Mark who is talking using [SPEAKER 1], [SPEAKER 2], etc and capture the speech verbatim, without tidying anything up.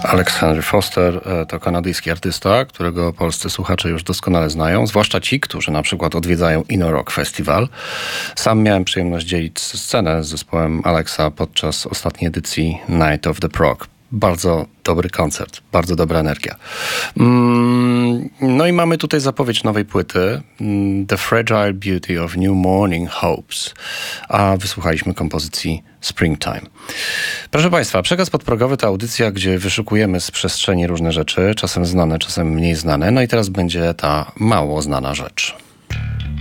[SPEAKER 1] Alex Henry Foster to kanadyjski artysta, którego polscy słuchacze już doskonale znają, zwłaszcza ci, którzy na przykład odwiedzają Inno Rock Festival. Sam miałem przyjemność dzielić scenę z zespołem Alexa podczas ostatniej edycji Night of the Prog. Bardzo dobry koncert, bardzo dobra energia. No i mamy tutaj zapowiedź nowej płyty The Fragile Beauty of New Morning Hopes, a wysłuchaliśmy kompozycji Springtime. Proszę Państwa, Przekaz Podprogowy to audycja, gdzie wyszukujemy z przestrzeni różne rzeczy, czasem znane, czasem mniej znane. No i teraz będzie ta mało znana rzecz.